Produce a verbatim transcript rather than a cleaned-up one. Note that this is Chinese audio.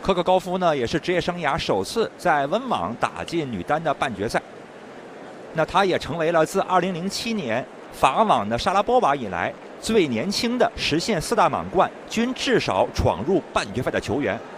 科克高夫呢，也是职业生涯首次在温网打进女单的半决赛。那她也成为了自二零零七年法网的莎拉波娃以来最年轻的实现四大满贯均至少闯入半决赛的球员。